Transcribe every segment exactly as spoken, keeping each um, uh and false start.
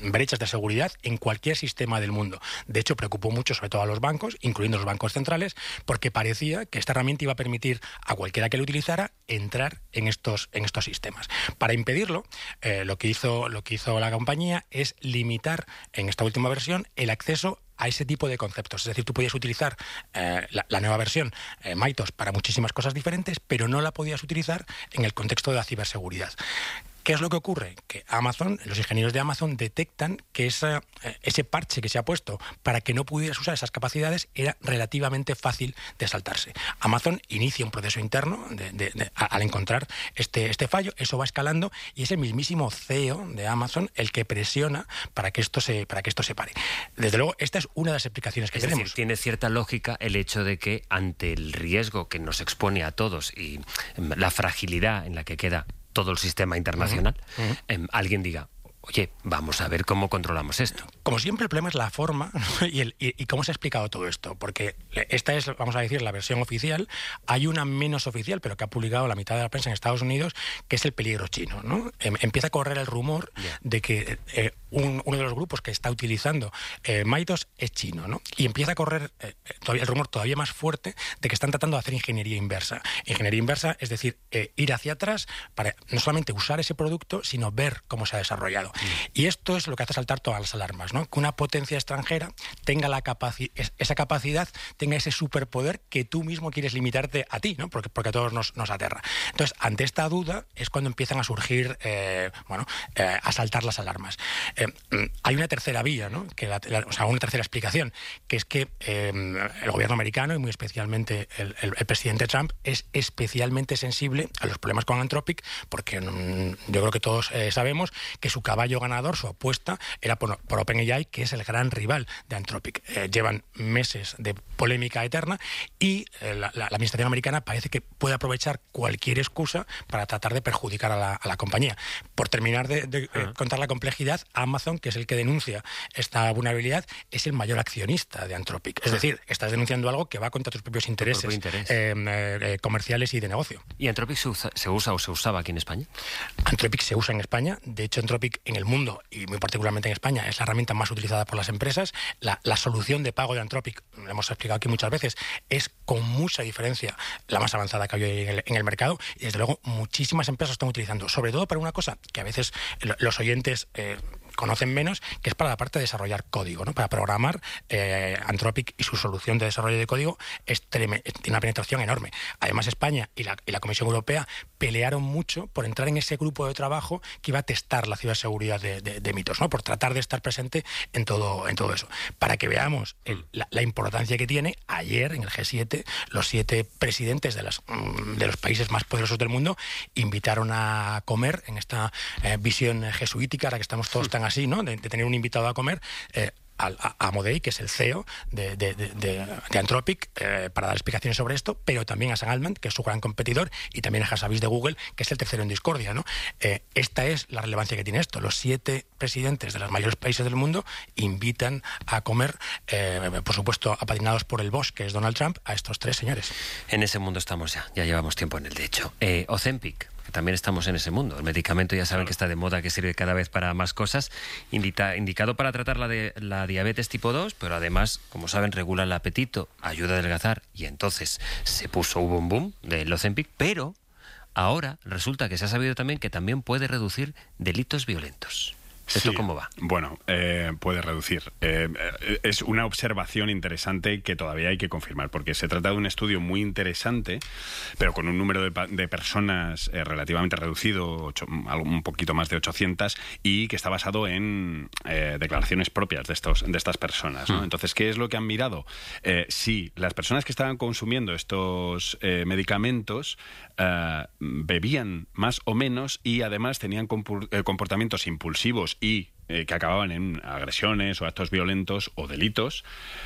brechas de seguridad en cualquier sistema del mundo. De hecho, preocupó mucho sobre todo a los bancos, incluyendo los bancos centrales, porque parecía que esta herramienta iba a permitir a cualquiera que lo utilizara entrar en estos, en estos sistemas. Para impedirlo, eh, lo que hizo, lo que hizo la compañía es limitar en esta última versión el acceso a ese tipo de conceptos. Es decir, tú podías utilizar eh, la, la nueva versión eh, MITRE para muchísimas cosas diferentes, pero no la podías utilizar en el contexto de la ciberseguridad. ¿Qué es lo que ocurre? Que Amazon, los ingenieros de Amazon detectan que esa, ese parche que se ha puesto para que no pudieras usar esas capacidades era relativamente fácil de saltarse. Amazon inicia un proceso interno de, de, de, al encontrar este, este fallo, eso va escalando y es el mismísimo C E O de Amazon el que presiona para que esto se, para que esto se pare. Desde luego, esta es una de las explicaciones que es tenemos. Decir, tiene cierta lógica el hecho de que ante el riesgo que nos expone a todos y la fragilidad en la que queda todo el sistema internacional, uh-huh. Uh-huh. Eh, alguien diga, oye, vamos a ver cómo controlamos esto. Como siempre, el problema es la forma y, el, y, y cómo se ha explicado todo esto, porque esta es, vamos a decir, la versión oficial. Hay una menos oficial, pero que ha publicado la mitad de la prensa en Estados Unidos, que es el peligro chino, ¿no? Eh, empieza a correr el rumor yeah. de que eh, un, uno de los grupos que está utilizando eh, MITRE es chino, ¿no? Y empieza a correr eh, todavía, el rumor todavía más fuerte de que están tratando de hacer ingeniería inversa. Ingeniería inversa, es decir, eh, ir hacia atrás para no solamente usar ese producto, sino ver cómo se ha desarrollado. Y esto es lo que hace saltar todas las alarmas, ¿no? Que una potencia extranjera tenga la capaci- esa capacidad, tenga ese superpoder que tú mismo quieres limitarte a ti, ¿no? Porque, porque a todos nos, nos aterra. Entonces, ante esta duda es cuando empiezan a surgir, eh, bueno, eh, a saltar las alarmas. Eh, hay una tercera vía, ¿no? Que la, la, o sea, una tercera explicación, que es que eh, el gobierno americano y muy especialmente el, el, el presidente Trump es especialmente sensible a los problemas con Anthropic, porque mm, yo creo que todos eh, sabemos que su caballo ganador, su apuesta, era por, por OpenAI, que es el gran rival de Anthropic. Eh, llevan meses de polémica eterna y eh, la, la, la administración americana parece que puede aprovechar cualquier excusa para tratar de perjudicar a la, a la compañía. Por terminar de, de uh-huh. eh, contar la complejidad, Amazon, que es el que denuncia esta vulnerabilidad, es el mayor accionista de Anthropic. Es uh-huh. decir, estás denunciando algo que va contra tus propios intereses propio interés. eh, eh, comerciales y de negocio. ¿Y Anthropic se usa, se usa o se usaba aquí en España? Anthropic se usa en España. De hecho, Anthropic en el mundo, y muy particularmente en España, es la herramienta más utilizada por las empresas. La, la solución de pago de Anthropic, lo hemos explicado aquí muchas veces, es con mucha diferencia la más avanzada que hay en el, en el mercado, y desde luego muchísimas empresas están utilizando, sobre todo para una cosa que a veces los oyentes eh, conocen menos, que es para la parte de desarrollar código, ¿no? Para programar. eh, Anthropic y su solución de desarrollo de código es treme, tiene una penetración enorme. Además, España y la, y la Comisión Europea pelearon mucho por entrar en ese grupo de trabajo que iba a testar la ciberseguridad de, de, de MITRE, ¿no? Por tratar de estar presente en todo, en todo eso. Para que veamos el, la, la importancia que tiene, ayer en el G siete, los siete presidentes de, las, de los países más poderosos del mundo invitaron a comer en esta eh, visión jesuítica, ahora que estamos todos tan así, ¿no? De, de tener un invitado a comer. Eh, A, a Amodei, que es el C E O de, de, de, de, de Anthropic, eh, para dar explicaciones sobre esto, pero también a Sam Altman, que es su gran competidor, y también a Hasavis de Google, que es el tercero en discordia, ¿no? Eh, esta es la relevancia que tiene esto. Los siete presidentes de los mayores países del mundo invitan a comer, eh, por supuesto, apadrinados por el boss, que es Donald Trump, a estos tres señores. En ese mundo estamos ya, ya llevamos tiempo en el de hecho. Eh, Ozempic, que también estamos en ese mundo. El medicamento ya saben que está de moda, que sirve cada vez para más cosas, indica, indicado para tratar la, de, la diabetes tipo dos, pero además, como saben, regula el apetito, ayuda a adelgazar, y entonces se puso un boom boom del Ozempic, pero ahora resulta que se ha sabido también que también puede reducir delitos violentos. ¿Esto sí, cómo va? Bueno, eh, puede reducir. Eh, es una observación interesante que todavía hay que confirmar, porque se trata de un estudio muy interesante, pero con un número de, de personas eh, relativamente reducido, ocho, un poquito más de ochocientas, y que está basado en eh, declaraciones propias de, estos, de estas personas, ¿no? Mm. Entonces, ¿qué es lo que han mirado? Eh, si las personas que estaban consumiendo estos eh, medicamentos eh, bebían más o menos y además tenían comportamientos impulsivos y eh, que acababan en agresiones o actos violentos o delitos,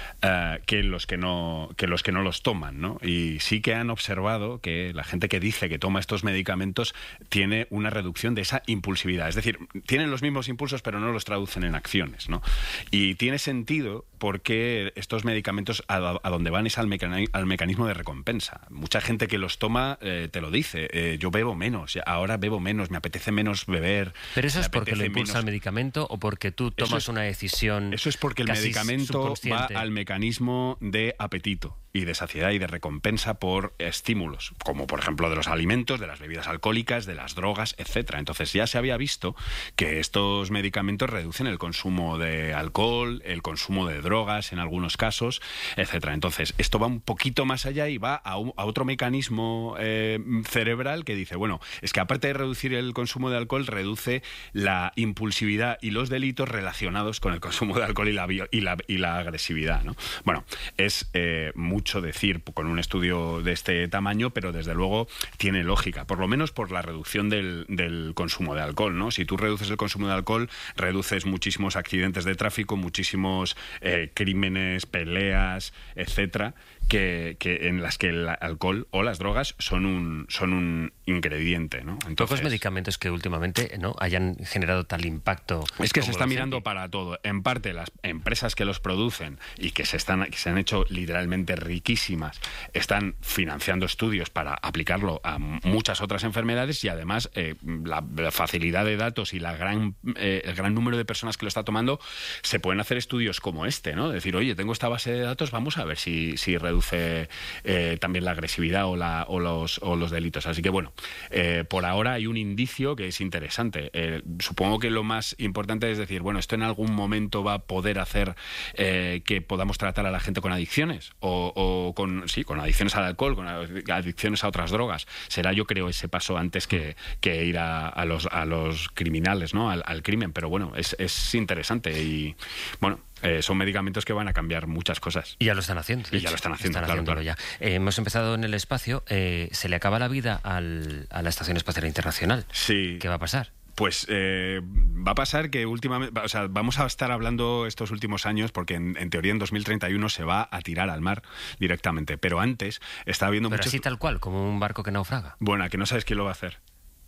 uh, que los que no que los que no los toman, ¿no? Y sí que han observado que la gente que dice que toma estos medicamentos tiene una reducción de esa impulsividad, es decir, tienen los mismos impulsos pero no los traducen en acciones, ¿no? Y tiene sentido porque estos medicamentos a, a donde van es al, mecani- al mecanismo de recompensa. Mucha gente que los toma eh, te lo dice, eh, yo bebo menos, ahora bebo menos, me apetece menos beber. Pero eso es porque lo impulsa el medicamento o porque tú tomas es, una decisión. Eso es porque el medicamento va al mecanismo de apetito y de saciedad y de recompensa por estímulos, como por ejemplo de los alimentos, de las bebidas alcohólicas, de las drogas, etcétera. Entonces ya se había visto que estos medicamentos reducen el consumo de alcohol, el consumo de drogas en algunos casos, etcétera. Entonces esto va un poquito más allá y va a, un, a otro mecanismo eh, cerebral que dice, bueno, es que aparte de reducir el consumo de alcohol, reduce la impulsividad y los delitos relacionados con el consumo de alcohol y la, y la, y la agresividad, ¿no? Bueno, es eh, muy mucho decir con un estudio de este tamaño, pero desde luego tiene lógica, por lo menos por la reducción del, del consumo de alcohol, ¿no? Si tú reduces el consumo de alcohol, reduces muchísimos accidentes de tráfico, muchísimos eh, crímenes, peleas, etcétera, que, que en las que el alcohol o las drogas son un son un ingrediente, ¿no? Entonces, pocos medicamentos que últimamente no hayan generado tal impacto. Es que se está mirando para todo. En parte las empresas que los producen y que se están que se han hecho literalmente riquísimas están financiando estudios para aplicarlo a muchas otras enfermedades y además eh, la, la facilidad de datos y la gran eh, el gran número de personas que lo está tomando, se pueden hacer estudios como este, ¿no? Decir, oye, tengo esta base de datos, vamos a ver si, si reduce eh, también la agresividad o, la, o, los, o los delitos. Así que bueno, eh, por ahora hay un indicio que es interesante. Eh, supongo que lo más importante es decir, bueno, esto en algún momento va a poder hacer eh, que podamos tratar a la gente con adicciones o, o con, sí, con adicciones al alcohol, con adicciones a otras drogas. Será, yo creo, ese paso antes que, que ir a, a, los, a los criminales, ¿no? Al, al crimen. Pero bueno, es, es interesante y bueno, Eh, son medicamentos que van a cambiar muchas cosas. Y ya lo están haciendo. Y ya lo están haciendo, están claro, claro. Ya. Eh, hemos empezado en el espacio. Eh, ¿Se le acaba la vida al, a la Estación Espacial Internacional? Sí. ¿Qué va a pasar? Pues eh, va a pasar que últimamente, o sea, vamos a estar hablando estos últimos años porque en, en teoría en dos mil treinta y uno se va a tirar al mar directamente, pero antes está habiendo Pero muchos... así tal cual, como un barco que naufraga. Bueno, que no sabes quién lo va a hacer.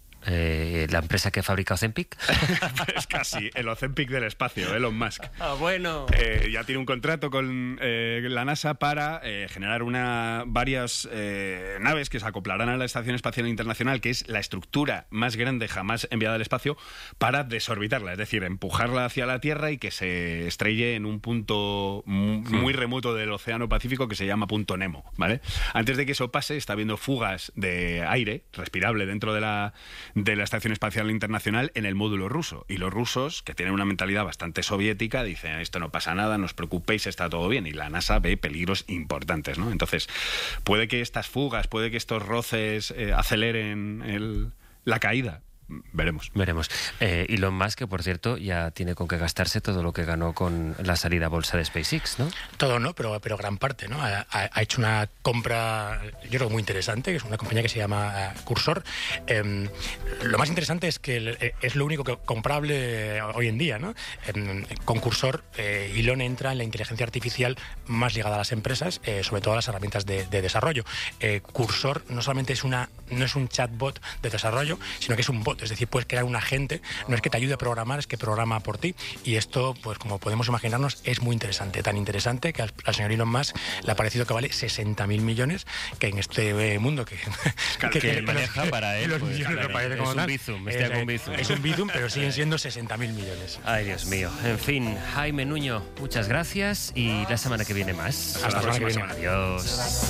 Eh, ¿La empresa que fabrica Ozempic? Es casi el Ozempic del espacio, Elon Musk. Ah, bueno. Eh, ya tiene un contrato con eh, la NASA para eh, generar una varias eh, naves que se acoplarán a la Estación Espacial Internacional, que es la estructura más grande jamás enviada al espacio, para desorbitarla, es decir, empujarla hacia la Tierra y que se estrelle en un punto muy, muy remoto del Océano Pacífico que se llama Punto Nemo, ¿vale? Antes de que eso pase, está habiendo fugas de aire respirable dentro de la de la Estación Espacial Internacional en el módulo ruso. Y los rusos, que tienen una mentalidad bastante soviética, dicen, esto no pasa nada, no os preocupéis, está todo bien. Y la NASA ve peligros importantes, ¿no? Entonces, puede que estas fugas, puede que estos roces eh, aceleren el, la caída. Veremos. Veremos. Eh, Elon Musk, que por cierto ya tiene con qué gastarse todo lo que ganó con la salida a bolsa de SpaceX, ¿no? Todo no, pero, pero gran parte, ¿no? Ha, ha hecho una compra, yo creo, muy interesante, que es una compañía que se llama uh, Cursor. Eh, lo más interesante es que el, es lo único que, comprable hoy en día, ¿no? Eh, con Cursor, eh, Elon entra en la inteligencia artificial más ligada a las empresas, eh, sobre todo a las herramientas de, de desarrollo. Eh, Cursor no solamente es una, no es un chatbot de desarrollo, sino que es un bot. Es decir, puedes crear un agente, no es que te ayude a programar, es que programa por ti. Y esto, pues como podemos imaginarnos, es muy interesante. Tan interesante que al, al señor Elon Musk le ha parecido que vale sesenta mil millones, que en este mundo que, que, que, que maneja para él. Los pues, millones claro, no parece como es un bizum, es, es, un bizum. Es un bizum, pero siguen siendo sesenta mil millones. Ay, Dios mío. En fin, Jaime Nuño, muchas gracias y la semana que viene más. Hasta, Hasta la semana que viene. Adiós.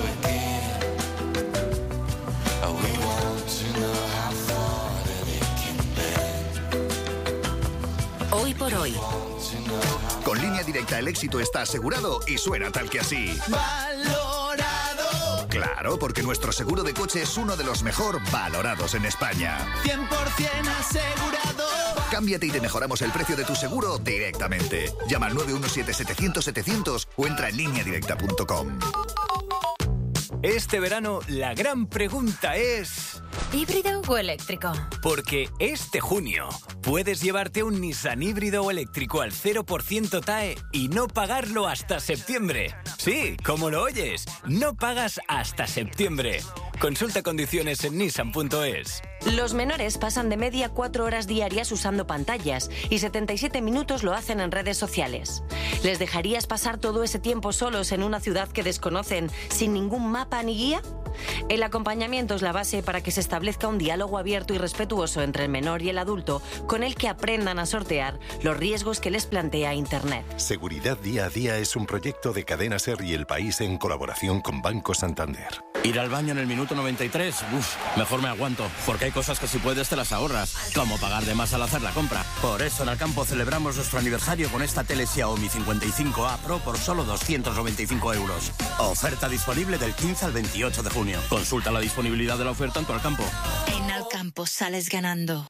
Hoy por hoy. Con Línea Directa el éxito está asegurado y suena tal que así. ¡Valorado! Claro, porque nuestro seguro de coche es uno de los mejor valorados en España. cien por ciento asegurado. Cámbiate y te mejoramos el precio de tu seguro directamente. Llama al nueve uno siete, setecientos, setecientos o entra en línea directa punto com. Este verano la gran pregunta es... ¿híbrido o eléctrico? Porque este junio puedes llevarte un Nissan híbrido o eléctrico al cero por ciento T A E y no pagarlo hasta septiembre. Sí, como lo oyes, no pagas hasta septiembre. Consulta condiciones en nissan punto es. Los menores pasan de media cuatro horas diarias usando pantallas y setenta y siete minutos lo hacen en redes sociales. ¿Les dejarías pasar todo ese tiempo solos en una ciudad que desconocen sin ningún mapa ni guía? El acompañamiento es la base para que se establezca un diálogo abierto y respetuoso entre el menor y el adulto, con el que aprendan a sortear los riesgos que les plantea Internet. Seguridad Día a Día es un proyecto de Cadena SER y El País en colaboración con Banco Santander. Ir al baño en el minuto noventa y tres, uff, mejor me aguanto, porque hay cosas que si puedes te las ahorras, como pagar de más al hacer la compra. Por eso en Alcampo celebramos nuestro aniversario con esta tele Xiaomi cincuenta y cinco A Pro por solo doscientos noventa y cinco euros. Oferta disponible del quince al veintiocho de junio. Consulta la disponibilidad de la oferta en tu Alcampo. En Alcampo sales ganando.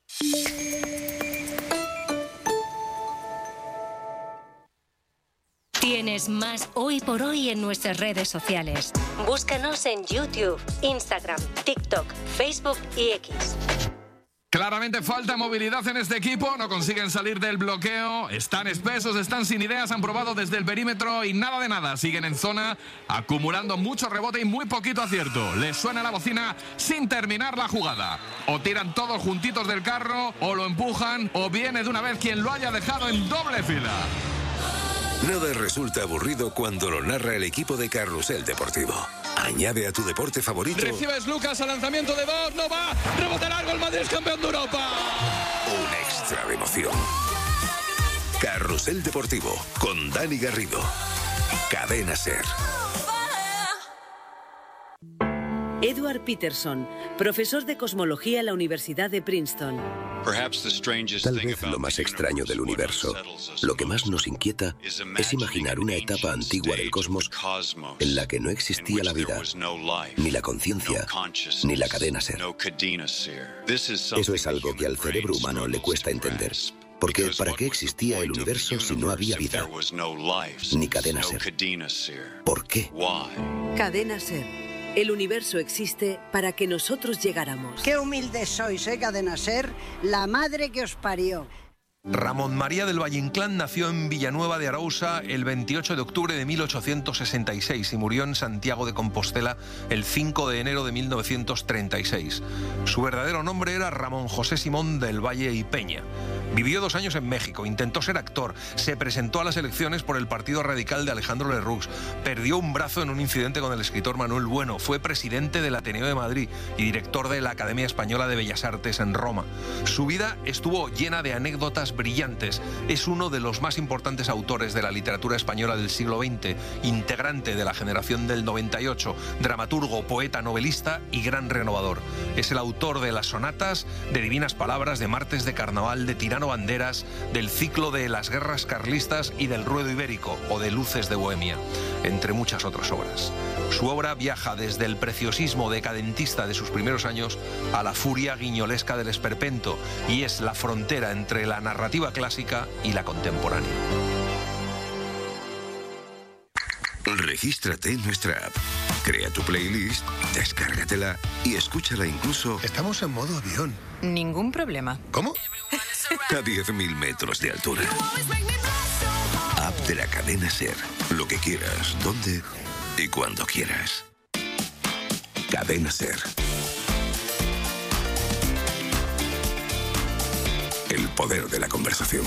Tienes más Hoy por Hoy en nuestras redes sociales. Búscanos en YouTube, Instagram, TikTok, Facebook y X. Claramente falta movilidad en este equipo, no consiguen salir del bloqueo, están espesos, están sin ideas, han probado desde el perímetro y nada de nada, siguen en zona acumulando mucho rebote y muy poquito acierto. Les suena la bocina sin terminar la jugada. O tiran todos juntitos del carro, o lo empujan, o viene de una vez quien lo haya dejado en doble fila. Nada resulta aburrido cuando lo narra el equipo de Carrusel Deportivo. Añade a tu deporte favorito. Recibes Lucas al lanzamiento de dos, no va, rebote largo, el Madrid es campeón de Europa. Un extra de emoción. Carrusel Deportivo con Dani Garrido. Cadena SER. Edward Peterson, profesor de cosmología en la Universidad de Princeton. Tal vez lo más extraño del universo, lo que más nos inquieta, es imaginar una etapa antigua del cosmos en la que no existía la vida, ni la conciencia, ni la cadena SER. Eso es algo que al cerebro humano le cuesta entender. Porque ¿para qué existía el universo si no había vida? Ni cadena SER. ¿Por qué? Cadena SER. El universo existe para que nosotros llegáramos. Qué humildes sois, ¿eh, Cadena SER? La madre que os parió. Ramón María del Valle Inclán nació en Villanueva de Arousa el veintiocho de octubre de mil ochocientos sesenta y seis y murió en Santiago de Compostela el cinco de enero de mil novecientos treinta y seis. Su verdadero nombre era Ramón José Simón del Valle y Peña. Vivió dos años en México, intentó ser actor, se presentó a las elecciones por el Partido Radical de Alejandro Lerroux, perdió un brazo en un incidente con el escritor Manuel Bueno, fue presidente del Ateneo de Madrid y director de la Academia Española de Bellas Artes en Roma. Su vida estuvo llena de anécdotas brillantes. Es uno de los más importantes autores de la literatura española del siglo veinte, integrante de la generación del noventa y ocho, dramaturgo, poeta, novelista y gran renovador. Es el autor de las sonatas, de Divinas Palabras, de Martes de Carnaval, de Tirano Banderas, del ciclo de Las Guerras Carlistas y del Ruedo Ibérico o de Luces de Bohemia, entre muchas otras obras. Su obra viaja desde el preciosismo decadentista de sus primeros años a la furia guiñolesca del esperpento y es la frontera entre la narrativa clásica y la contemporánea. Regístrate en nuestra app, crea tu playlist, descárgatela y escúchala incluso... Estamos en modo avión. Ningún problema. ¿Cómo? A diez mil metros de altura. App de la cadena SER. Lo que quieras, donde y cuando quieras. Cadena SER. El poder de la conversación.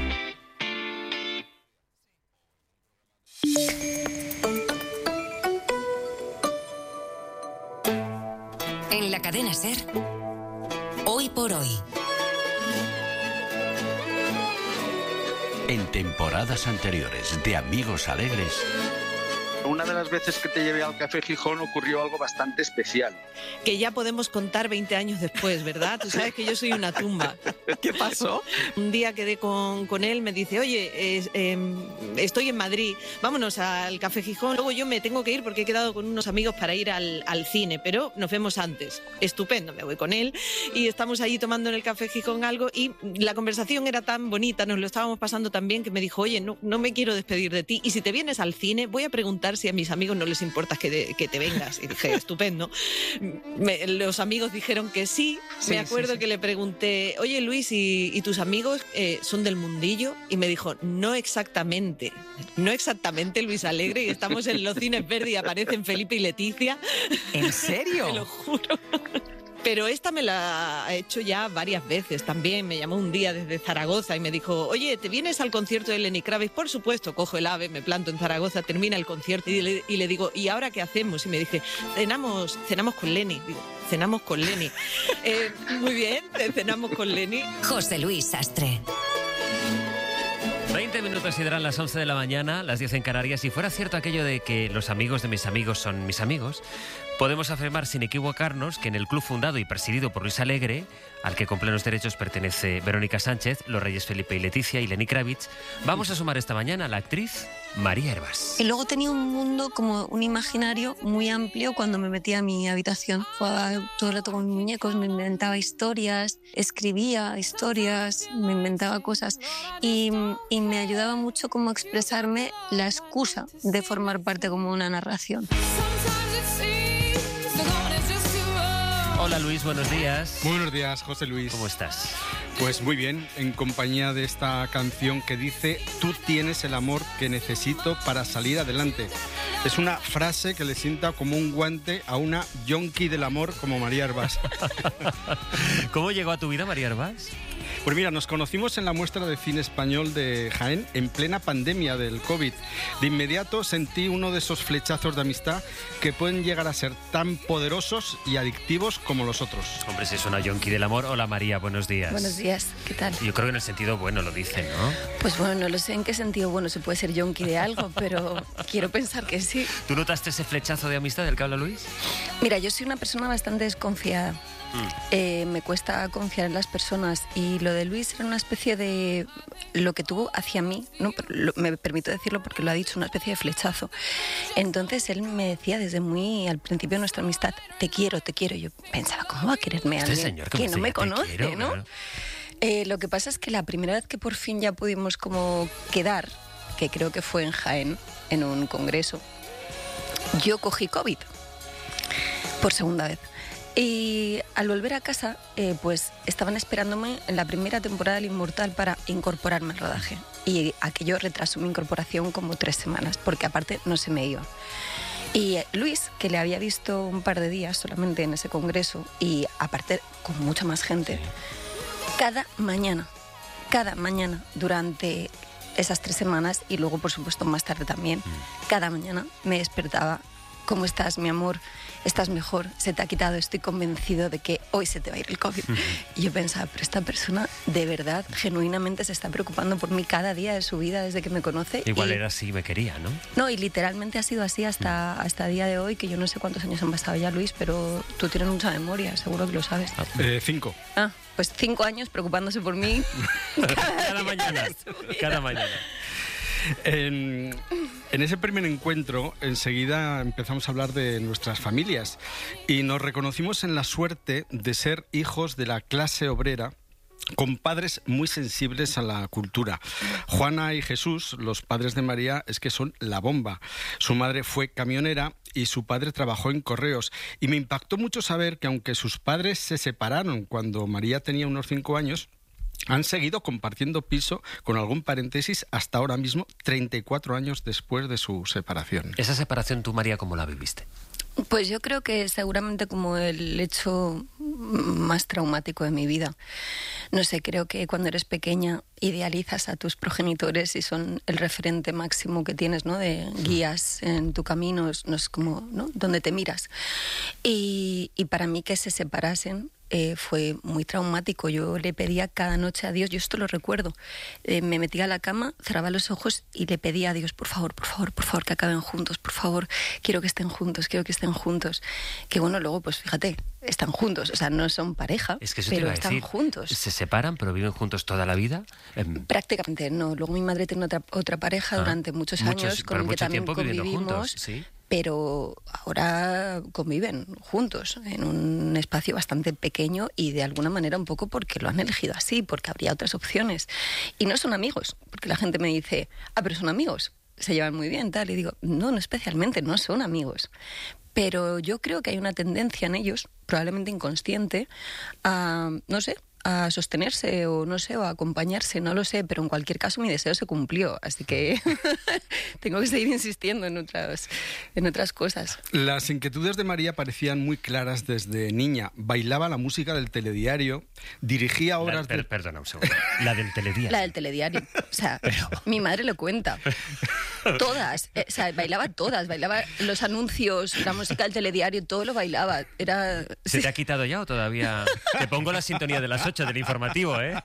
En la cadena SER, Hoy por Hoy. En temporadas anteriores de Amigos Alegres. Una de las veces que te llevé al Café Gijón ocurrió algo bastante especial. Que ya podemos contar veinte años después, ¿verdad? Tú sabes que yo soy una tumba. ¿Qué pasó? Un día quedé con, con él, me dice, oye, eh, eh, estoy en Madrid, vámonos al Café Gijón. Luego yo me tengo que ir porque he quedado con unos amigos para ir al, al cine, pero nos vemos antes. Estupendo, me voy con él y estamos allí tomando en el Café Gijón algo y la conversación era tan bonita, nos lo estábamos pasando tan bien que me dijo, oye, no, no me quiero despedir de ti y si te vienes al cine voy a preguntar si a mis amigos no les importa que, de, que te vengas. Y dije, estupendo. Me, los amigos dijeron que sí. sí me acuerdo sí, sí. que le pregunté, oye Luis, ¿y, y tus amigos eh, son del mundillo? Y me dijo, no exactamente. No exactamente, Luis Alegre. Y estamos en los cines verdes y aparecen Felipe y Leticia. ¿En serio? Te lo juro. Pero esta me la ha hecho ya varias veces también. Me llamó un día desde Zaragoza y me dijo, oye, ¿te vienes al concierto de Lenny Kravitz? Por supuesto, cojo el AVE, me planto en Zaragoza, termina el concierto y le, y le digo, ¿y ahora qué hacemos? Y me dice, cenamos, cenamos con Lenny. Digo, cenamos con Lenny. eh, muy bien, cenamos con Lenny. José Luis Sastre. veinte minutos y darán las once de la mañana, las diez en Canarias. Si fuera cierto aquello de que los amigos de mis amigos son mis amigos, podemos afirmar sin equivocarnos que en el club fundado y presidido por Luis Alegre, al que con plenos derechos pertenece Verónica Sánchez, los reyes Felipe y Leticia y Lenny Kravitz, vamos a sumar esta mañana a la actriz María Hervás. Y luego tenía un mundo, como un imaginario muy amplio cuando me metía a mi habitación. Jugaba todo el rato con mis muñecos, me inventaba historias, escribía historias, me inventaba cosas y, y me ayudaba mucho como a expresarme la excusa de formar parte como una narración. Hola Luis, buenos días. Muy buenos días, José Luis. ¿Cómo estás? Pues muy bien, en compañía de esta canción que dice tú tienes el amor que necesito para salir adelante. Es una frase que le sienta como un guante a una yonki del amor como María Hervás. ¿Cómo llegó a tu vida María Hervás? Pues mira, nos conocimos en la muestra de cine español de Jaén en plena pandemia del COVID. De inmediato sentí uno de esos flechazos de amistad que pueden llegar a ser tan poderosos y adictivos como los otros. Hombre, si es una yonki del amor. Hola María, buenos días. Buenos días, ¿qué tal? Yo creo que en el sentido bueno lo dicen, ¿no? Pues bueno, no lo sé en qué sentido bueno se puede ser yonki de algo, pero quiero pensar que sí. ¿Tú notaste ese flechazo de amistad del que habla Luis? Mira, yo soy una persona bastante desconfiada. Mm. Eh, me cuesta confiar en las personas y lo de Luis era una especie de lo que tuvo hacia mí, ¿no? Lo, me permito decirlo porque lo ha dicho, una especie de flechazo. Entonces él me decía desde muy al principio de nuestra amistad, te quiero, te quiero. Yo pensaba, ¿cómo va a quererme este alguien señor que no me conoce, quiero, ¿no? Claro. Eh, lo que pasa es que la primera vez que por fin ya pudimos como quedar, que creo que fue en Jaén, en un congreso, yo cogí COVID por segunda vez. Y al volver a casa, eh, pues estaban esperándome en la primera temporada del Inmortal para incorporarme al rodaje. Y aquello retrasó mi incorporación como tres semanas, porque aparte no se me iba. Y Luis, que le había visto un par de días solamente en ese congreso, y aparte con mucha más gente, cada mañana, cada mañana durante esas tres semanas, y luego por supuesto más tarde también, cada mañana me despertaba. ¿Cómo estás, mi amor? ¿Estás mejor? ¿Se te ha quitado? Estoy convencido de que hoy se te va a ir el COVID. Uh-huh. Y yo pensaba, pero esta persona de verdad, genuinamente se está preocupando por mí cada día de su vida desde que me conoce. Igual y... era así, me quería, ¿no? No, y literalmente ha sido así hasta, uh-huh. hasta el día de hoy, que yo no sé cuántos años han pasado ya, Luis, pero tú tienes mucha memoria, seguro que lo sabes. Ah, eh, cinco. Ah, pues cinco años preocupándose por mí. cada, cada mañana, cada mañana. En, en ese primer encuentro, enseguida empezamos a hablar de nuestras familias y nos reconocimos en la suerte de ser hijos de la clase obrera con padres muy sensibles a la cultura. Juana y Jesús, los padres de María, es que son la bomba. Su madre fue camionera y su padre trabajó en correos. Y me impactó mucho saber que aunque sus padres se separaron cuando María tenía unos cinco años, han seguido compartiendo piso con algún paréntesis hasta ahora mismo, treinta y cuatro años después de su separación. ¿Esa separación tú, María, cómo la viviste? Pues yo creo que seguramente como el hecho más traumático de mi vida. No sé, creo que cuando eres pequeña idealizas a tus progenitores y son el referente máximo que tienes, ¿no? De guías en tu camino, no es como, ¿no? Donde te miras. Y, y para mí que se separasen Eh, fue muy traumático. Yo le pedía cada noche a Dios, yo esto lo recuerdo, eh, me metía a la cama, cerraba los ojos y le pedía a Dios, por favor, por favor, por favor, que acaben juntos, por favor, quiero que estén juntos, quiero que estén juntos. Que bueno, luego, pues fíjate, están juntos, o sea, no son pareja, es que eso pero te iba a están decir. juntos. ¿Se separan pero viven juntos toda la vida? Eh... Prácticamente no. Luego mi madre tiene otra, otra pareja ah, durante muchos, muchos años con el que también convivimos. Juntos, ¿sí? Pero ahora conviven juntos en un espacio bastante pequeño y de alguna manera un poco porque lo han elegido así, porque habría otras opciones. Y no son amigos, porque la gente me dice, ah, pero son amigos, se llevan muy bien, tal. Y digo, no, no especialmente, no son amigos. Pero yo creo que hay una tendencia en ellos, probablemente inconsciente, a, no sé, a sostenerse o no sé, o a acompañarse, no lo sé, pero en cualquier caso mi deseo se cumplió, así que tengo que seguir insistiendo en otras, en otras cosas. Las inquietudes de María parecían muy claras desde niña. Bailaba la música del telediario, dirigía obras la, per, de... Perdona un segundo. La del telediario. La del telediario. O sea, pero... mi madre lo cuenta. Todas. Eh, o sea, bailaba todas. Bailaba los anuncios, la música del telediario, todo lo bailaba. Era... ¿Se sí. te ha quitado ya o todavía...? Te pongo la sintonía de las ocho del informativo, ¿eh?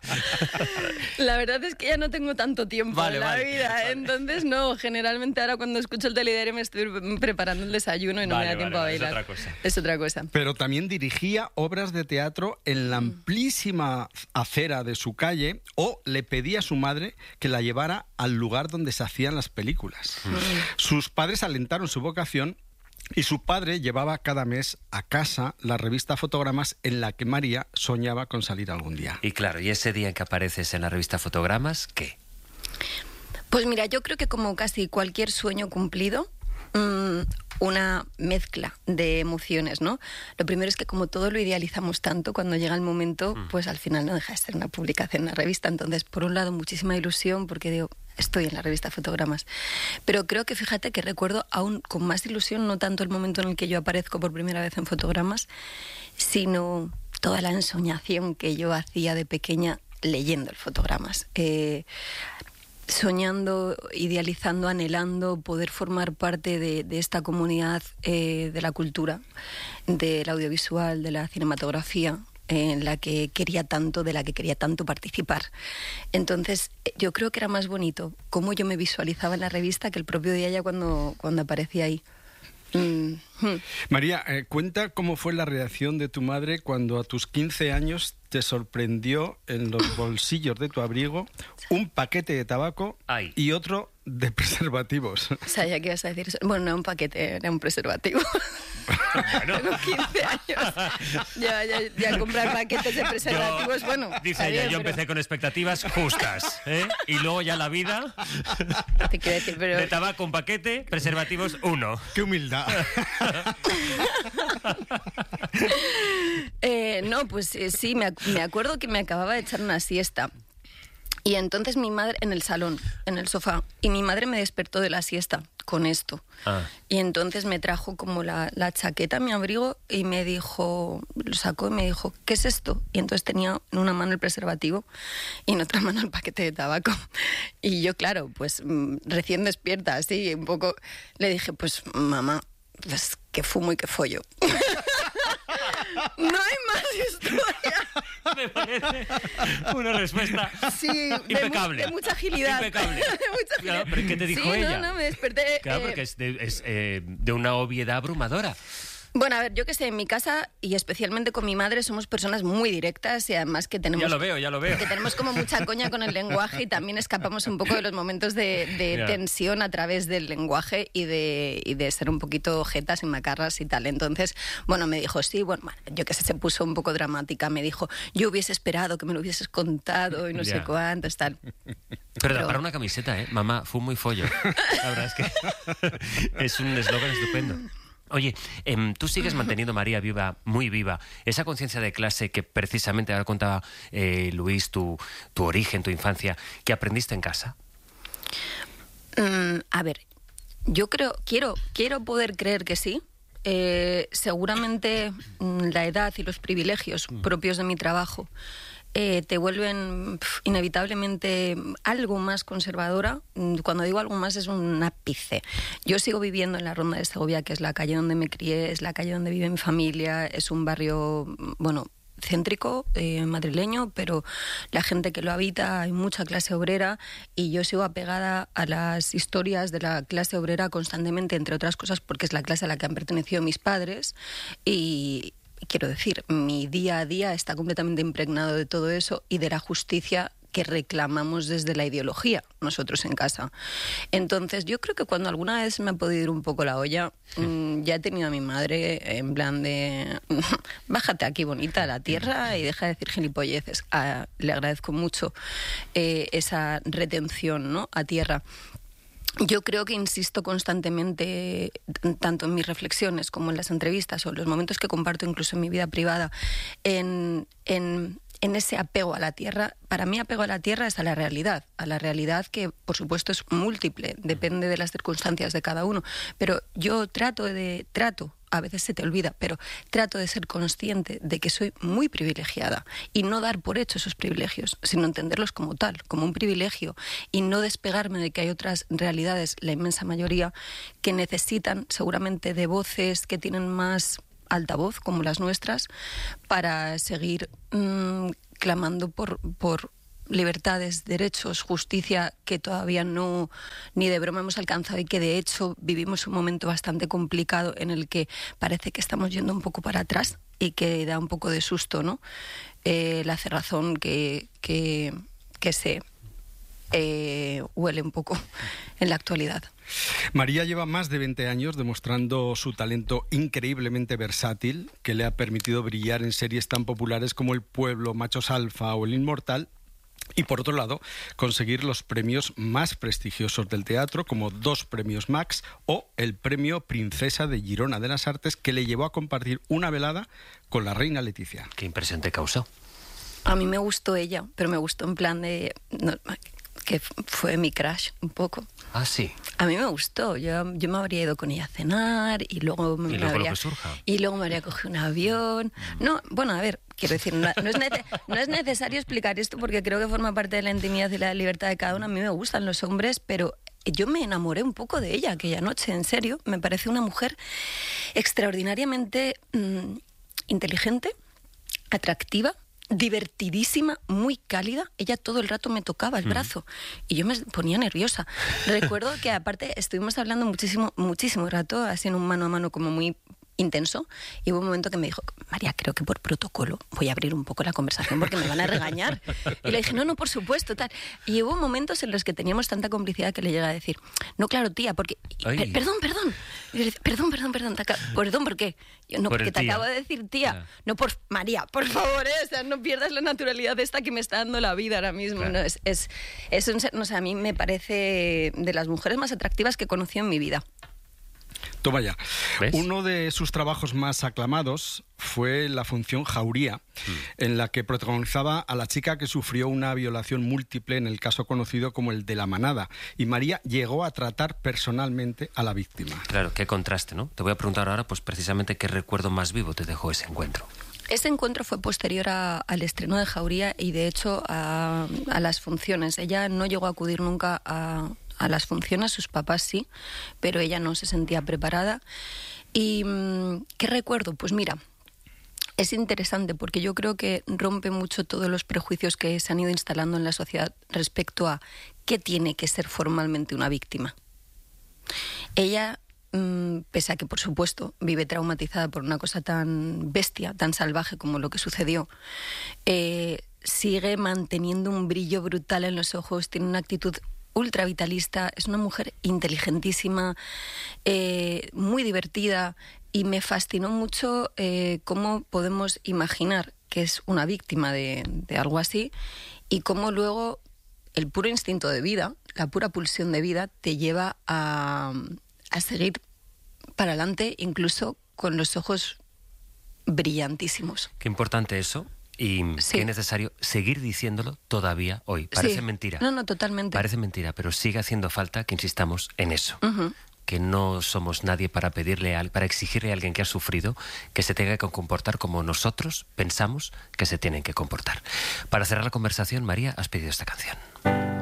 La verdad es que ya no tengo tanto tiempo vale, en la vale, vida. vale. Entonces, no. Generalmente ahora cuando escucho el telediario me estoy preparando el desayuno y no vale, me da tiempo vale, a bailar. Es otra cosa. Es otra cosa. Pero también dirigía obras de teatro en la amplísima acera de su calle o le pedía a su madre que la llevara al lugar donde se hacían las películas. Mm. Sus padres alentaron su vocación y su padre llevaba cada mes a casa la revista Fotogramas en la que María soñaba con salir algún día. Y claro, ¿y ese día en que apareces en la revista Fotogramas, qué? Pues mira, yo creo que como casi cualquier sueño cumplido, mmm, una mezcla de emociones, ¿no? Lo primero es que como todo lo idealizamos tanto, cuando llega el momento, pues al final no deja de ser una publicación en una revista. Entonces, por un lado, muchísima ilusión, porque digo, estoy en la revista Fotogramas. Pero creo que, fíjate, que recuerdo aún con más ilusión, no tanto el momento en el que yo aparezco por primera vez en Fotogramas, sino toda la ensoñación que yo hacía de pequeña leyendo el Fotogramas. Eh... soñando, idealizando, anhelando poder formar parte de, de esta comunidad eh, de la cultura, del audiovisual, de la cinematografía, en la que quería tanto, de la que quería tanto participar. Entonces, yo creo que era más bonito cómo yo me visualizaba en la revista que el propio día ya cuando, cuando aparecía ahí. Mm. María, eh, cuenta cómo fue la reacción de tu madre cuando a tus quince años te sorprendió en los bolsillos de tu abrigo un paquete de tabaco Ay. y otro de preservativos. O sea, ya que ibas a decir eso. Bueno, no era un paquete, era un preservativo. Bueno. Tengo quince años. Ya, ya, ya comprar paquetes de preservativos, yo, bueno. Dice ella, yo pero... empecé con expectativas justas, ¿eh? Y luego ya la vida. Te quiero decir, pero... De tabaco un paquete, preservativos uno. ¡Qué humildad! eh, no, pues eh, sí, me, me acuerdo que me acababa de echar una siesta. Y entonces mi madre, en el salón, en el sofá, y mi madre me despertó de la siesta con esto. Ah. Y entonces me trajo como la, la chaqueta, mi abrigo, y me dijo, lo sacó y me dijo, ¿qué es esto? Y entonces tenía en una mano el preservativo y en otra mano el paquete de tabaco. Y yo, claro, pues recién despierta, así, un poco, le dije, pues mamá, pues que fumo y que follo. No hay más historia. Me parece una respuesta sí, impecable. De, mu de mucha agilidad. Impecable. De mucha agilidad. Claro, ¿pero qué te dijo sí, ella? No, no, me desperté. Claro, eh... porque es, de, es eh, de una obviedad abrumadora. Bueno, a ver, yo que sé, en mi casa y especialmente con mi madre somos personas muy directas y además que tenemos... Ya lo veo, ya lo veo. Que tenemos como mucha coña con el lenguaje y también escapamos un poco de los momentos de, de yeah. tensión a través del lenguaje y de, y de ser un poquito jetas y macarras y tal. Entonces, bueno, me dijo, sí, bueno, yo que sé, se puso un poco dramática. Me dijo, yo hubiese esperado que me lo hubieses contado y no yeah. sé cuántos, tal. Pero, Pero para una camiseta, ¿eh? Mamá, fumo y follo. La verdad es que es un eslogan estupendo. Oye, eh, tú sigues manteniendo, María, viva, muy viva, esa conciencia de clase que precisamente ahora contaba eh, Luis, tu, tu origen, tu infancia, que aprendiste en casa. Mm, a ver, yo creo, quiero, quiero poder creer que sí. Eh, seguramente mm, la edad y los privilegios propios de mi trabajo Eh, te vuelven pf, inevitablemente algo más conservadora. Cuando digo algo más es un ápice. Yo sigo viviendo en la Ronda de Segovia, que es la calle donde me crié, es la calle donde vive mi familia, es un barrio, bueno, céntrico, eh, madrileño, pero la gente que lo habita, hay mucha clase obrera y yo sigo apegada a las historias de la clase obrera constantemente, entre otras cosas porque es la clase a la que han pertenecido mis padres y... Quiero decir, mi día a día está completamente impregnado de todo eso y de la justicia que reclamamos desde la ideología nosotros en casa. Entonces, yo creo que cuando alguna vez me ha podido ir un poco la olla, mmm, ya he tenido a mi madre en plan de bájate aquí bonita a la tierra y deja de decir gilipolleces. Ah, le agradezco mucho eh, esa retención, ¿no?, a tierra. Yo creo que insisto constantemente, tanto en mis reflexiones como en las entrevistas o en los momentos que comparto incluso en mi vida privada, en, en en ese apego a la tierra. Para mí apego a la tierra es a la realidad, a la realidad que por supuesto es múltiple, depende de las circunstancias de cada uno, pero yo trato de, trato, a veces se te olvida, pero trato de ser consciente de que soy muy privilegiada y no dar por hecho esos privilegios, sino entenderlos como tal, como un privilegio, y no despegarme de que hay otras realidades, la inmensa mayoría, que necesitan seguramente de voces que tienen más altavoz, como las nuestras, para seguir mmm, clamando por, por libertades, derechos, justicia, que todavía no, ni de broma hemos alcanzado, y que de hecho vivimos un momento bastante complicado en el que parece que estamos yendo un poco para atrás y que da un poco de susto, ¿no? Eh, la cerrazón que, que, que se eh, huele un poco en la actualidad. María lleva más de veinte años demostrando su talento increíblemente versátil, que le ha permitido brillar en series tan populares como El Pueblo, Machos Alfa o El Inmortal, y por otro lado, conseguir los premios más prestigiosos del teatro, como dos premios Max o el premio Princesa de Girona de las Artes, que le llevó a compartir una velada con la reina Leticia. ¿Qué impresión te causó? A mí me gustó ella, pero me gustó en plan de... No, que fue mi crush un poco. Ah, sí. A mí me gustó. Yo, yo me habría ido con ella a cenar y luego me, y luego habría, lo que surja. Y luego me habría cogido un avión. No, bueno, a ver, quiero decir, no, no, es nece, no es necesario explicar esto porque creo que forma parte de la intimidad y la libertad de cada uno. A mí me gustan los hombres, pero yo me enamoré un poco de ella aquella noche, en serio. Me parece una mujer extraordinariamente mmm, inteligente, atractiva, divertidísima, muy cálida. Ella todo el rato me tocaba el brazo y yo me ponía nerviosa. Recuerdo que aparte estuvimos hablando muchísimo, muchísimo rato, así en un mano a mano como muy intenso, y hubo un momento que me dijo: María, creo que por protocolo voy a abrir un poco la conversación porque me van a regañar. Y le dije: no, no, por supuesto, tal. Y hubo momentos en los que teníamos tanta complicidad que le llega a decir: no, claro, tía, porque... Per, perdón, perdón. Y le dice, perdón, perdón, perdón. Te acabo, perdón, ¿por qué? Yo, no, por porque te acabo de decir tía. Claro. No, por María, por favor, ¿eh? O sea, no pierdas la naturalidad esta que me está dando la vida ahora mismo. Claro. No, es, es, es un, no sé, a mí me parece de las mujeres más atractivas que he conocido en mi vida. Toma ya. ¿Ves? Uno de sus trabajos más aclamados fue la función Jauría, mm. en la que protagonizaba a la chica que sufrió una violación múltiple en el caso conocido como el de la manada. Y María llegó a tratar personalmente a la víctima. Claro, qué contraste, ¿no? Te voy a preguntar ahora, pues precisamente, ¿qué recuerdo más vivo te dejó ese encuentro? Ese encuentro fue posterior a, al estreno de Jauría y, de hecho, a, a las funciones. Ella no llegó a acudir nunca a... a las funciones, sus papás sí, pero ella no se sentía preparada. ¿Y qué recuerdo? Pues mira, es interesante porque yo creo que rompe mucho todos los prejuicios que se han ido instalando en la sociedad respecto a qué tiene que ser formalmente una víctima. Ella, pese a que por supuesto vive traumatizada por una cosa tan bestia, tan salvaje como lo que sucedió, eh, sigue manteniendo un brillo brutal en los ojos, tiene una actitud ultra vitalista, es una mujer inteligentísima, eh, muy divertida, y me fascinó mucho eh, cómo podemos imaginar que es una víctima de, de algo así y cómo luego el puro instinto de vida, la pura pulsión de vida te lleva a, a seguir para adelante, incluso con los ojos brillantísimos. Qué importante eso. Y sí. Qué necesario seguir diciéndolo todavía hoy. Parece sí. mentira. No, no, totalmente. Parece mentira, pero sigue haciendo falta que insistamos en eso. Uh-huh. Que no somos nadie para pedirle, a, para exigirle a alguien que ha sufrido que se tenga que comportar como nosotros pensamos que se tienen que comportar. Para cerrar la conversación, María, has pedido esta canción.